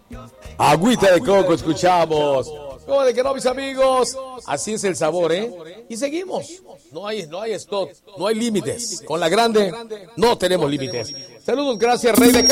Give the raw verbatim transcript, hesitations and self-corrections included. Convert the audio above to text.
Agüita de coco escuchamos. ¿Cómo de que no, mis amigos? Así es el sabor, ¿eh? Y seguimos. No hay, no hay stop, no hay límites. Con la grande no tenemos límites. Saludos, gracias, Rey de